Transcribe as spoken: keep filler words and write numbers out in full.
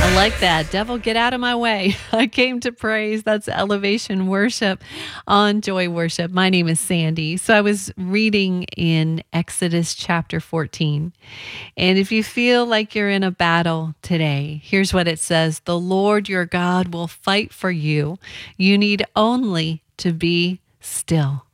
I like that. Devil, get out of my way. I came to praise. That's elevation worship on Joy Worship. My name is Sandy. So I was reading in Exodus chapter fourteen. And if you feel like you're in a battle today, here's what it says. The Lord your God will fight for you. You need only to be still.